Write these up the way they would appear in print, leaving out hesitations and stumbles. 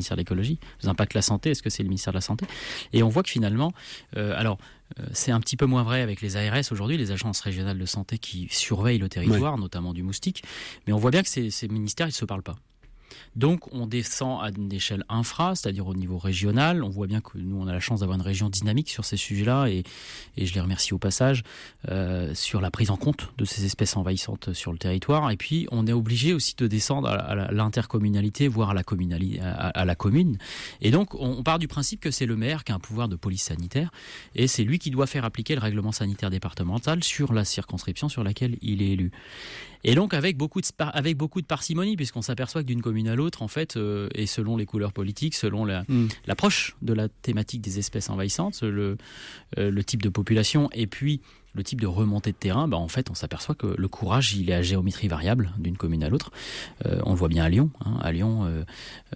ministère de l'écologie. Les impacts de la santé, est-ce que c'est le ministère de la santé? Et on voit que finalement, c'est un petit peu moins vrai avec les ARS aujourd'hui, les agences régionales de santé qui surveillent le territoire, notamment du moustique. Mais on voit bien que ces ministères, ils se parlent pas. Donc on descend à une échelle infra, c'est-à-dire au niveau régional. On voit bien que nous, on a la chance d'avoir une région dynamique sur ces sujets-là, et je les remercie au passage, sur la prise en compte de ces espèces envahissantes sur le territoire. Et puis on est obligé aussi de descendre à l'intercommunalité, voire à la commune. Et donc on part du principe que c'est le maire qui a un pouvoir de police sanitaire, et c'est lui qui doit faire appliquer le règlement sanitaire départemental sur la circonscription sur laquelle il est élu. Et donc avec beaucoup de parcimonie, puisqu'on s'aperçoit que d'une commune à l'autre, en fait, et selon les couleurs politiques, selon l'approche de la thématique des espèces envahissantes, le type de population et puis le type de remontée de terrain, en fait, on s'aperçoit que le courage, il est à géométrie variable d'une commune à l'autre. On le voit bien à Lyon. À Lyon,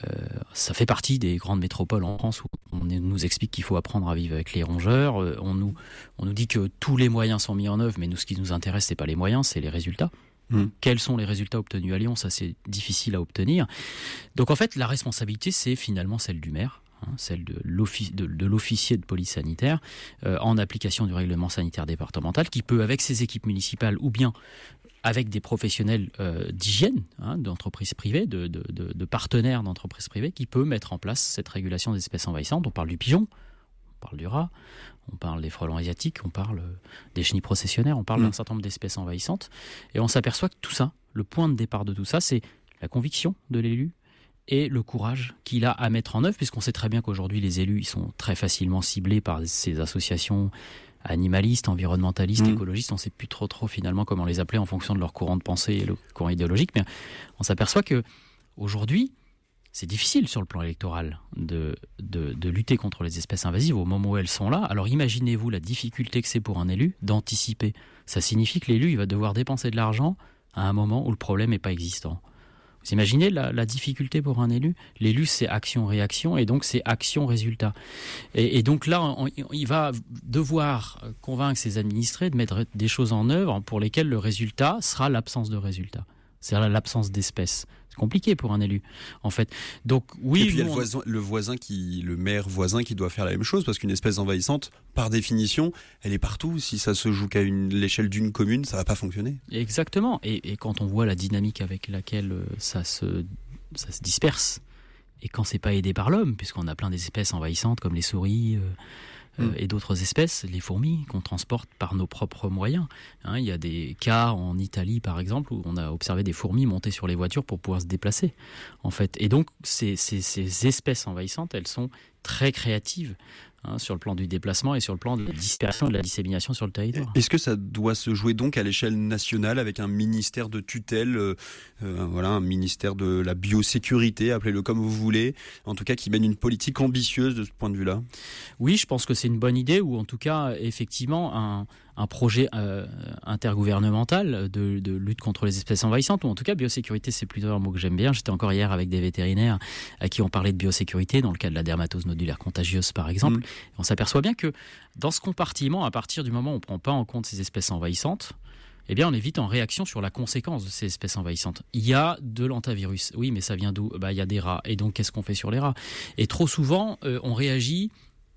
ça fait partie des grandes métropoles en France où on nous explique qu'il faut apprendre à vivre avec les rongeurs. On nous dit que tous les moyens sont mis en œuvre, mais nous, ce qui nous intéresse, c'est pas les moyens, c'est les résultats. Quels sont les résultats obtenus à Lyon? Ça, c'est difficile à obtenir. Donc en fait, la responsabilité, c'est finalement celle du maire, celle de l'officier de police sanitaire, en application du règlement sanitaire départemental, qui peut, avec ses équipes municipales ou bien avec des professionnels d'hygiène, d'entreprises privées, de partenaires d'entreprises privées, qui peut mettre en place cette régulation des espèces envahissantes. On parle du pigeon, on parle du rat, on parle des frelons asiatiques, on parle des chenilles processionnaires, on parle d'un certain nombre d'espèces envahissantes. Et on s'aperçoit que tout ça, le point de départ de tout ça, c'est la conviction de l'élu et le courage qu'il a à mettre en œuvre, puisqu'on sait très bien qu'aujourd'hui, les élus, ils sont très facilement ciblés par ces associations animalistes, environnementalistes, écologistes. On ne sait plus trop finalement comment les appeler en fonction de leur courant de pensée et le courant idéologique. Mais on s'aperçoit que aujourd'hui, c'est difficile sur le plan électoral de lutter contre les espèces invasives au moment où elles sont là. Alors imaginez-vous la difficulté que c'est pour un élu d'anticiper. Ça signifie que l'élu, il va devoir dépenser de l'argent à un moment où le problème n'est pas existant. Vous imaginez la difficulté pour un élu? L'élu, c'est action-réaction, et donc c'est action-résultat. Et donc là, il va devoir convaincre ses administrés de mettre des choses en œuvre pour lesquelles le résultat sera l'absence de résultat. C'est-à-dire l'absence d'espèces. C'est compliqué pour un élu, en fait. Donc oui. Et puis il y a le maire voisin qui doit faire la même chose, parce qu'une espèce envahissante, par définition, elle est partout. Si ça se joue qu'à l'échelle d'une commune, ça va pas fonctionner. Exactement. Et quand on voit la dynamique avec laquelle ça se disperse, et quand c'est pas aidé par l'homme, puisqu'on a plein d'espèces envahissantes comme les souris. Et d'autres espèces, les fourmis, qu'on transporte par nos propres moyens. Il y a des cas en Italie, par exemple, où on a observé des fourmis monter sur les voitures pour pouvoir se déplacer, en fait. Et donc, ces espèces envahissantes, elles sont très créatives, sur le plan du déplacement et sur le plan de la dispersion et de la dissémination sur le territoire. Est-ce que ça doit se jouer donc à l'échelle nationale avec un ministère de tutelle, un ministère de la biosécurité, appelez-le comme vous voulez, en tout cas qui mène une politique ambitieuse de ce point de vue-là? Oui, je pense que c'est une bonne idée, ou en tout cas, effectivement, un projet intergouvernemental de lutte contre les espèces envahissantes, ou en tout cas biosécurité, c'est plutôt un mot que j'aime bien. J'étais encore hier avec des vétérinaires à qui on parlait de biosécurité dans le cas de la dermatose nodulaire contagieuse, par exemple. On s'aperçoit bien que dans ce compartiment, à partir du moment où on ne prend pas en compte ces espèces envahissantes, eh bien on est vite en réaction sur la conséquence de ces espèces envahissantes. Il y a de l'antivirus. Oui, mais ça vient d'où? Il y a des rats. Et donc qu'est-ce qu'on fait sur les rats? Et trop souvent, on réagit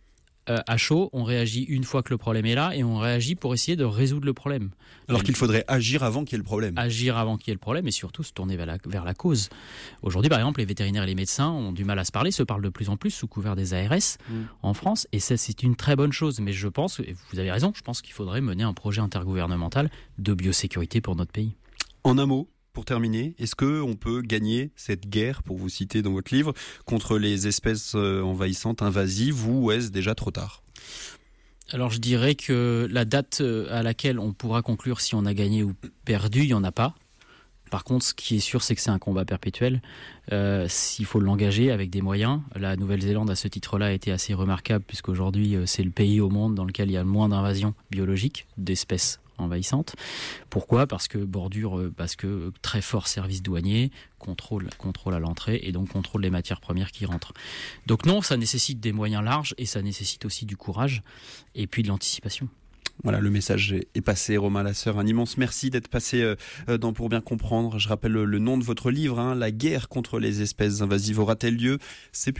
à chaud, on réagit une fois que le problème est là, et on réagit pour essayer de résoudre le problème. Alors qu'il faudrait agir avant qu'il y ait le problème. Agir avant qu'il y ait le problème, et surtout se tourner vers la cause. Aujourd'hui, par exemple, les vétérinaires et les médecins ont du mal à se parlent de plus en plus sous couvert des ARS en France, et ça, c'est une très bonne chose. Mais je pense, et vous avez raison, je pense qu'il faudrait mener un projet intergouvernemental de biosécurité pour notre pays. En un mot, pour terminer, est-ce qu'on peut gagner cette guerre, pour vous citer dans votre livre, contre les espèces envahissantes, invasives, ou est-ce déjà trop tard? Alors je dirais que la date à laquelle on pourra conclure si on a gagné ou perdu, il n'y en a pas. Par contre, ce qui est sûr, c'est que c'est un combat perpétuel. S'il faut l'engager avec des moyens. La Nouvelle-Zélande, à ce titre-là, a été assez remarquable, puisqu'aujourd'hui, c'est le pays au monde dans lequel il y a le moins d'invasions biologiques d'espèces envahissantes. Pourquoi? Parce que très fort service douanier, contrôle à l'entrée, et donc contrôle des matières premières qui rentrent. Donc non, ça nécessite des moyens larges, et ça nécessite aussi du courage et puis de l'anticipation. Voilà, le message est passé. Romain Lasseur, un immense merci d'être passé dans Pour bien comprendre. Je rappelle le nom de votre livre, La guerre contre les espèces invasives aura-t-elle lieu? C'est